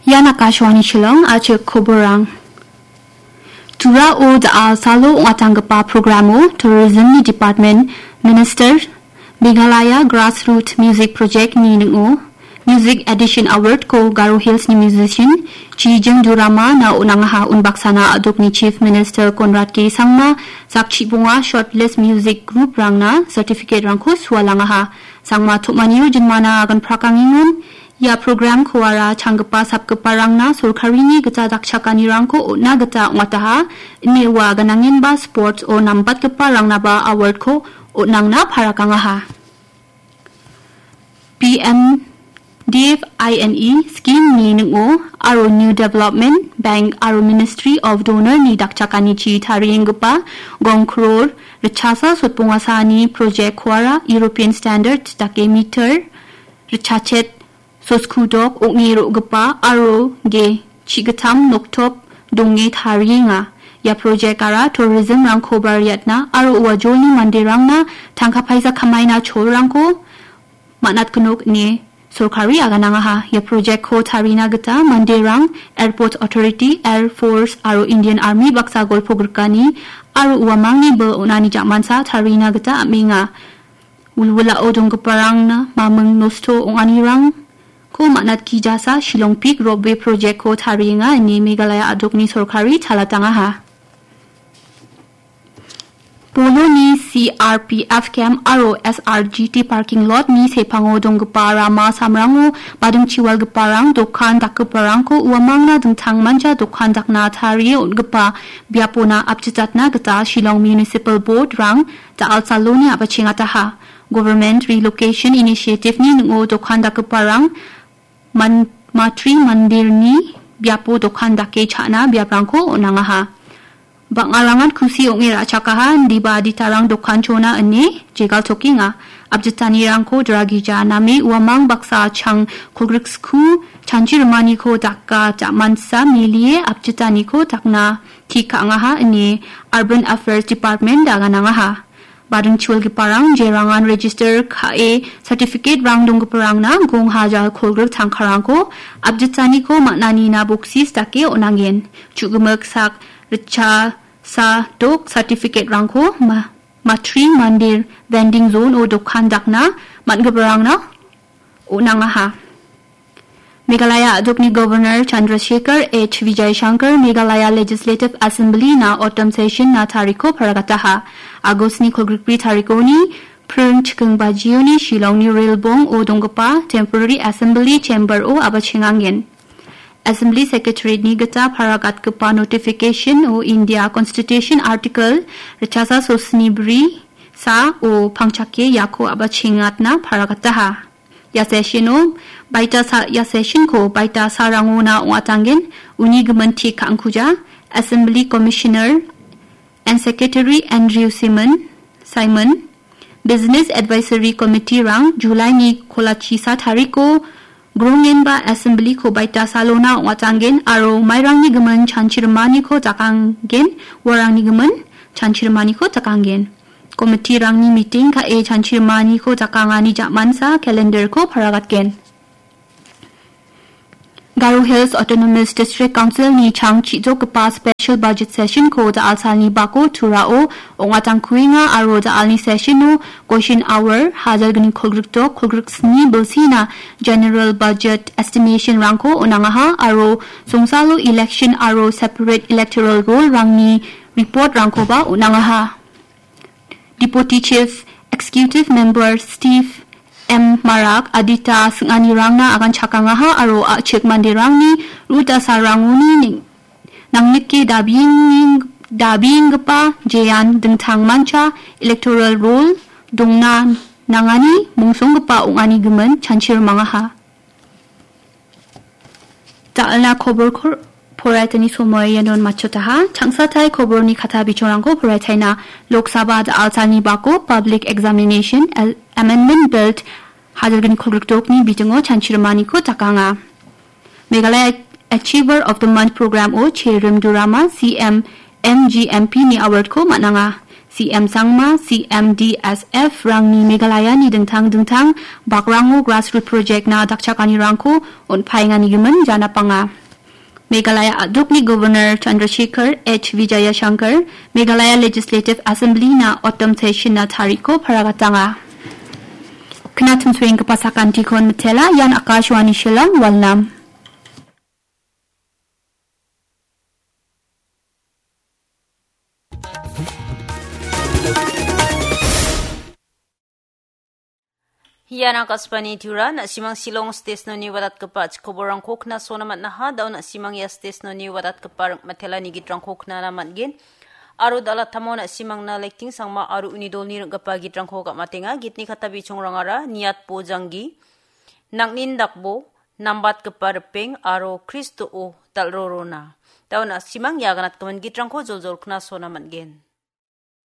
Yan Akashwani Shillong Ache Koborang. Tura o da salo ngatangpa programo tourism department minister Meghalaya grassroots music project ni ngo music edition award ko Garo Hills ni musician Chijeng Durama na unangha unbaksana aduk ni chief minister Conrad K Sangma sakchi bunga shortlist music group rangna certificate rangko swalangha Sangma thumaniu jinmana agan prakangingun ya program kuara changgapa sabgapa rangna sorkarini gata dakshakani rangko na gata ngataha newa ganangin ba sports o nambat gapa rangna ba award ko nangna parakangaha PMDFINE scheme ni ngo aro new development bank aro ministry of donor ni dakchakani chi tharingpa gong crore rechasa sotpungasani project kuara European standard take meter rechachet soskudok ongiro gapa aro ge chigatam noktop donge tharinga ya project ara tourism rang khobar yatna aro wajoni mandirangna tangka paisa kamaina chorangko manat kunok ni sorkari agananga ha ya project ko tharina gata mandirang airport authority air force aro Indian army baksa golpogrkani aro wamangni be onani jamansa tharina gata aminga ulwala odong parangna mamang nosto onganirang ko manat ki jasa Shillong Peak Roadway project ko tharinga ni Meghalaya adokni sorkari thalatanga ha Polo ni CRPF camp aro SRGT parking lot ni sepango dongpa rama samrango badung chiwal geparang dokhan dakparang ko uamangna dengtang manja dokhan dakna thari ongpa biapona apchitatna gata Shillong Municipal Board rang ta alsaloni apachingata ha Government Relocation Initiative ni ngo dokhan dakparang matri mandir ni biapo dokhan dake chana biaprangko onanga ha Bangalangan kusi ongira chakahan di ba di tarang dokhan chona ane jegal tokinga abjitani rangko dragija nami uamang baksa chang kogriksku chanchirmani ko dakka jamansa milie abjitani ko takna tika ngaha ane Urban Affairs Department dagananga ha Badung chul giparang jerangan register khae certificate rang dong giparang na gong haja kogrik tangkarang ko abjitani ko maknani na boksis take onangen chugumek sak Richa sa dok certificate rangko matri mandir vending zone o dokhan dakna matgabarang na unanga ha Meghalaya adokni Governor Chandrasekhar H Vijay Shankar Meghalaya Legislative Assembly na autumn session na tariko paragata ha Agos ni kogrikri tarikoni prung chikung bajioni Shillong ni railbong o dongpa temporary assembly chamber o abachingangen Assembly Secretary Nigata Paragat Kupa Notification o India Constitution Article Rechasa Sosnibri Sa o Pangchake Yako Abachingatna Paragataha Ya session o Baita sa ya session ko Baita Sarangona Watangen Unigamanti Kangkuja Assembly Commissioner and Secretary Andrew Simon Business Advisory Committee Rang July ni Kolachi sa Tariko Grongen ba assembly ko baita salona watangen aro mairang ni gaman chanchirmani ko takangen warang ni gaman chanchirmani ko takangen committee rang ni meeting ka e chanchirmani ko takangani jaman sa calendar ko paragatgen Garo Hills Autonomous District Council ni chang chizo pa special budget session ko da alsalni bako turao ongatang kuinga aro da alni session no question hour hazal gani kolgriksni bilsina general budget estimation rangko onangaha aro songsalo election aro separate electoral roll rangni report rangko ba onangaha Deputy Chief Executive Member Steve M. Marak adita sengani rangna akan cakangaha aro cek mandirangni ruta saranguni nang niki dabing gepa jean dengtang manca electoral roll dongna nangani mungsong gepa ungani gemen chancir mangaha Ta'alna kobor poraitani somoy yanon machotaha changsatai kobor ni kata bichorangko poraitaina Lok Sabha da alsani bako public examination amendment bill hadirgani kogrikdokni bitungo chanchirmani ko takanga Meghalaya Achiever of the Month program o Cherim Durama CM MGMP ni award ko mananga CM Sangma CMDSF rangni Meghalaya ni dengtang bakrango grassroots project na dakchakani rangko on paingani gemen jana panga Meghalaya aduk ni Governor Chandrasekhar H. Vijaya Shankar, Meghalaya Legislative Assembly na autumn session na tariko paragatanga. Knatum swing kepasakan tikon metela yan Akashwani Shillong Walnam. Yan ang kaspani tura na simang silong stes no ni wadat kapach koborang kokna so naman na ha daw na simang ya stes no ni wadat kapar matela ni gitrang kokna naman gin aro dala tamo na simang na lekting sang ma aro unidol ni gapa gitrang koka matenga gitni katabi chung rangara niat po janggi nang nindakbo nambat kapar peng aro Kristo o talrorona daw na simang ya ganat kaman gitrang ko joljol kna so naman gin